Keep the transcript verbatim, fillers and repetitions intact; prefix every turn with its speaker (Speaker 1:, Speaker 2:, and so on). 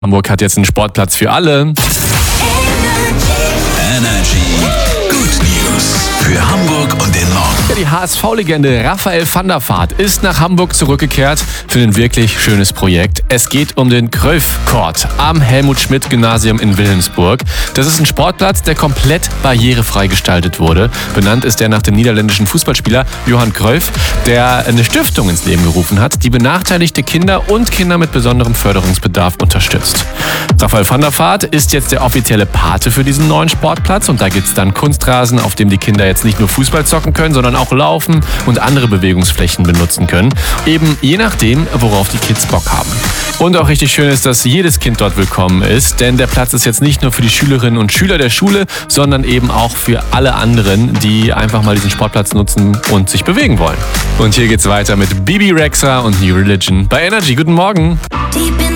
Speaker 1: Hamburg hat jetzt einen Sportplatz für alle.
Speaker 2: Energy Good News für Hamburg und den Norden.
Speaker 1: Ja, die H S V-Legende Raphael van der Vaart ist nach Hamburg zurückgekehrt für ein wirklich schönes Projekt. Es geht um den Cruyff-Court am Helmut-Schmidt-Gymnasium in Wilhelmsburg. Das ist ein Sportplatz, der komplett barrierefrei gestaltet wurde. Benannt ist er nach dem niederländischen Fußballspieler Johan Cruyff, der eine Stiftung ins Leben gerufen hat, die benachteiligte Kinder und Kinder mit besonderem Förderungsbedarf unterstützt. Raphael van der Vaart ist jetzt der offizielle Pate für diesen neuen Sportplatz und da gibt es dann Kunstrasen, auf dem die Kinder jetzt nicht nur Fußball zocken können, sondern auch laufen und andere Bewegungsflächen benutzen können. Eben je nachdem, worauf die Kids Bock haben. Und auch richtig schön ist, dass jedes Kind dort willkommen ist, denn der Platz ist jetzt nicht nur für die Schülerinnen und Schüler der Schule, sondern eben auch für alle anderen, die einfach mal diesen Sportplatz nutzen und sich bewegen wollen. Und hier geht's weiter mit Bebe Rexha und New Religion bei Energy. Guten Morgen!